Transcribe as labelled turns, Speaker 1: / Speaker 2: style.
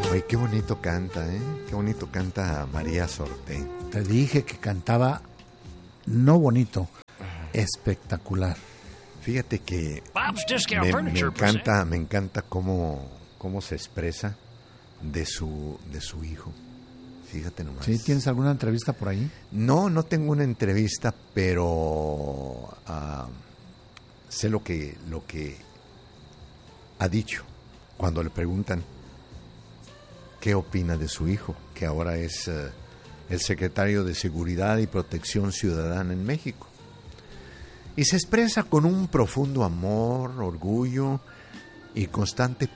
Speaker 1: Oye, qué bonito canta, ¿eh? Qué bonito canta María Sorté.
Speaker 2: Te dije que cantaba no bonito, espectacular.
Speaker 1: Fíjate que me encanta cómo se expresa de su hijo. Fíjate nomás.
Speaker 2: ¿Sí? ¿Tienes alguna entrevista por ahí?
Speaker 1: No tengo una entrevista, pero sé lo que ha dicho cuando le preguntan qué opina de su hijo, que ahora es el secretario de Seguridad y Protección Ciudadana en México. Y se expresa con un profundo amor, orgullo y constante